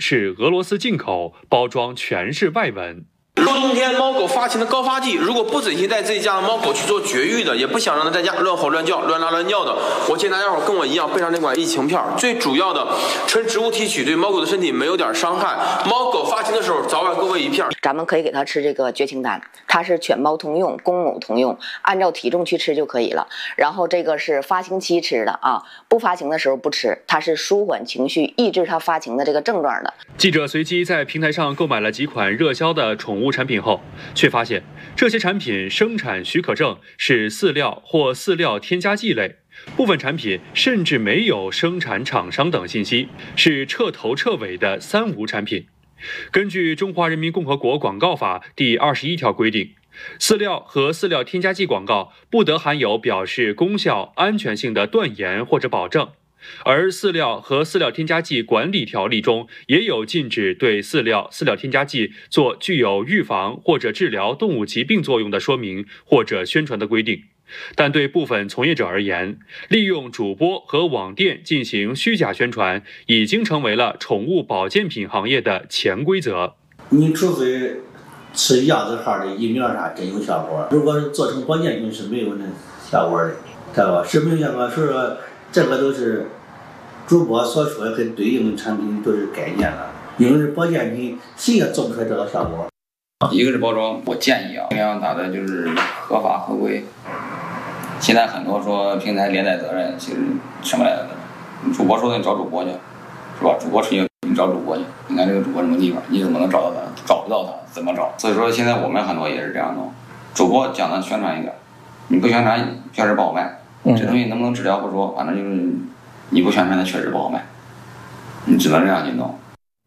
是俄罗斯进口，包装全是外文。 冬天猫狗发情的高发季，如果不仔细带自己家的猫狗去做绝育的，也不想让它在家乱吼乱叫、乱拉乱尿的，我建议大家伙跟我一样备上这款疫情片。最主要的，纯植物提取，对猫狗的身体没有点伤害。猫狗发情的时候，早晚各喂一片。 咱们可以给它吃这个绝情丹，它是犬猫通用，公母通用，按照体重去吃就可以了。然后这个是发情期吃的啊，不发情的时候不吃，它是舒缓情绪、抑制它发情的这个症状的。 记者随机在平台上购买了几款热销的宠物产品后，却发现这些产品生产许可证是饲料或饲料添加剂类，部分产品甚至没有生产厂商等信息，是彻头彻尾的三无产品。根据《中华人民共和国广告法》第21条规定，饲料和饲料添加剂广告不得含有表示功效、安全性的断言或者保证。而饲料和饲料添加剂管理条例中也有禁止对饲料、饲料添加剂做具有预防或者治疗动物疾病作用的说明或者宣传的规定。但对部分从业者而言，利用主播和网店进行虚假宣传，已经成为了宠物保健品行业的潜规则。 你除非吃样子号的疫苗啥真有效果，如果是做成保健品是没有那效果的，知道吧？是没有效果，所以说这个都是主播所说的跟对应的产品都是概念了，因为是保健品，谁也做不出来这个效果。 一个是包装，我建议尽量打的就是合法合规。现在很多说平台连带责任，其实什么来的？主播说的你找主播去，是吧？主播吹你找主播去，你看这个主播什么地方，你怎么能找到他？找不到他怎么找？所以说现在我们很多也是这样弄，主播讲的宣传一点，你不宣传确实不好卖。这东西能不能治疗不说，反正就是你不宣传它确实不好卖，你只能这样去弄。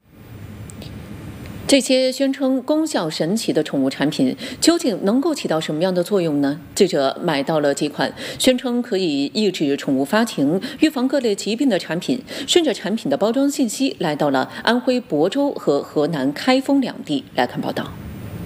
这些宣称功效神奇的宠物产品究竟能够起到什么样的作用呢？记者买到了几款宣称可以抑制宠物发情、预防各类疾病的产品，顺着产品的包装信息来到了安徽亳州和河南开封两地。来看报道。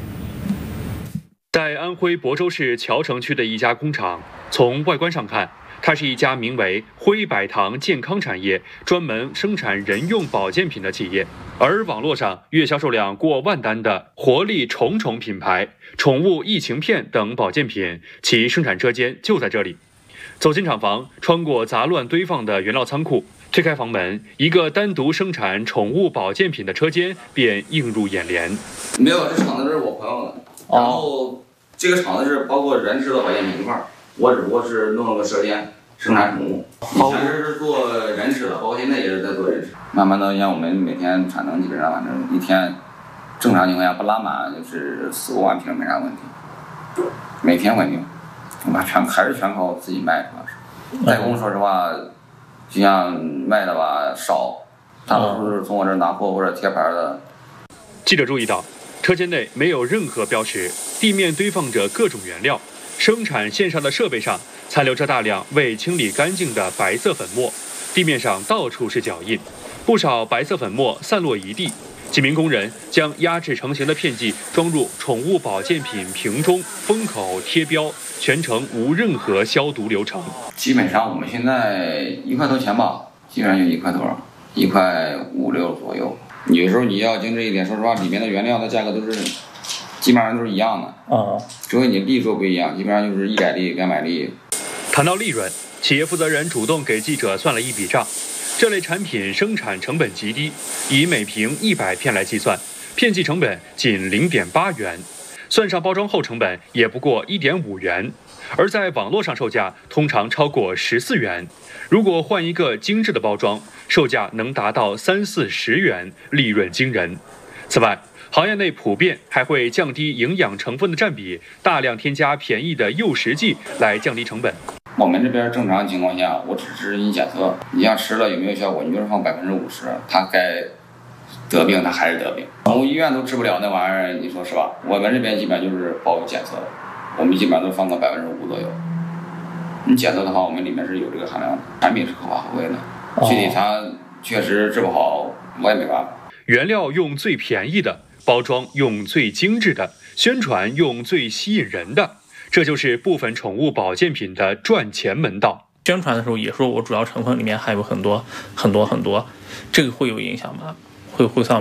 在安徽亳州市谯城区的一家工厂，从外观上看，它是一家名为辉百堂健康产业，专门生产人用保健品的企业。而网络上月销售量过万单的活力宠宠品牌、宠物疫情片等保健品，其生产车间就在这里。走进厂房，穿过杂乱堆放的原料仓库，推开房门，一个单独生产宠物保健品的车间便映入眼帘。 没有，这厂子是我朋友的，然后这个厂子是包括人吃的保健品一块儿，我只不过是弄了个车间生产宠物。以前是做人吃的，包括现在也是在做人吃。慢慢的，像我们每天产能基本上反正一天正常情况下不拉满就是4-5万瓶没啥问题，每天稳定。我们还是全靠自己卖，主要是代工。说实话，就像卖的吧少，大多数是从我这儿拿货或者贴牌的。 记者注意到，车间内没有任何标识，地面堆放着各种原料，生产线上的设备上残留着大量未清理干净的白色粉末，地面上到处是脚印，不少白色粉末散落一地。几名工人将压制成型的片剂装入宠物保健品瓶中，封口贴标，全程无任何消毒流程。 基本上我们现在1块多钱吧，基本上就1块多，1块5、6左右。有时候你要精致一点，说实话，里面的原料的价格都是基本上都是一样的只不过你粒数不一样，基本上就是100粒、200粒。 谈到利润，企业负责人主动给记者算了一笔账。这类产品生产成本极低，以每瓶100片来计算，片剂成本仅0.8元，算上包装后成本也不过1.5元，而在网络上售价通常超过14元。如果换一个精致的包装，售价能达到30-40元，利润惊人。此外，行业内普遍还会降低营养成分的占比，大量添加便宜的诱食剂来降低成本。 我们这边正常情况下，我只是你检测，你像吃了有没有效果，你就是放50%，它该得病它还是得病。宠物医院都治不了那玩意儿，你说是吧？我们这边基本就是包检测的，我们基本上都放个5%左右。你检测的话，我们里面是有这个含量的，产品是合法合规的。具体它确实治不好，我也没办法。 原料用最便宜的，包装用最精致的，宣传用最吸引人的。这就是部分宠物保健品的赚钱门道。 宣传的时候也说我主要成分里面还有很多，这个会有影响吗？会算